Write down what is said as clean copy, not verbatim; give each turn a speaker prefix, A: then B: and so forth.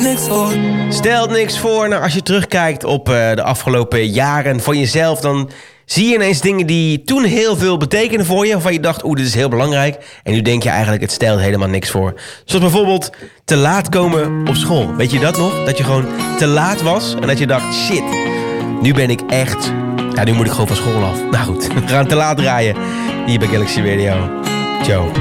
A: Niks voor.
B: Stelt niks voor. Nou, als je terugkijkt op de afgelopen jaren van jezelf, dan zie je ineens dingen die toen heel veel betekenen voor je. Waarvan je dacht, dit is heel belangrijk. En nu denk je eigenlijk, het stelt helemaal niks voor. Zoals bijvoorbeeld te laat komen op school. Weet je dat nog? Dat je gewoon te laat was en dat je dacht, shit, nu ben ik echt... Ja, nu moet ik gewoon van school af. Nou goed, we gaan te laat draaien hier bij Galaxy Radio. Ciao.